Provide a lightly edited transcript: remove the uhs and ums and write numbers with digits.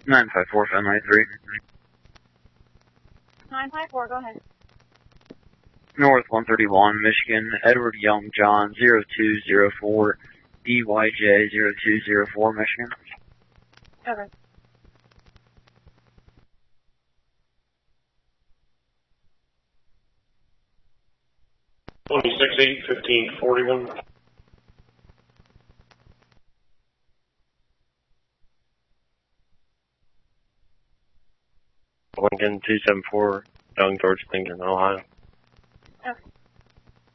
954 Fenway 3. 954, go ahead. North 131, Michigan, Edward Young John 0204, DYJ 0204, Michigan. Okay. $26,815.41. Lincoln 274, Young George Lincoln, Ohio.